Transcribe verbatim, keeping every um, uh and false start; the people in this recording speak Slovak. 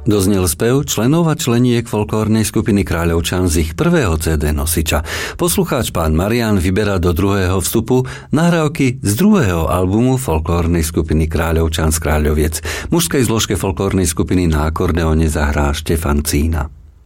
Doznel spev členov a členiek folklórnej skupiny Kráľovčan z ich prvého cé dé nosiča. Poslucháč pán Marián vyberá do druhého vstupu nahrávky z druhého albumu folklórnej skupiny Kráľovčan z Kráľoviec. Mužskej zložke folklórnej skupiny na akordeóne zahrá Štefan Cína.